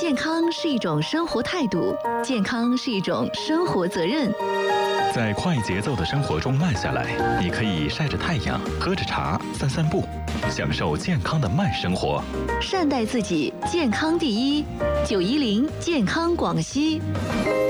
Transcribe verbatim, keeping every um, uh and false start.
健康是一种生活态度，健康是一种生活责任。 在快节奏的生活中慢下来，你可以晒着太阳，喝着茶，散散步，享受健康的慢生活。 善待自己，健康第一。九一零健康广西。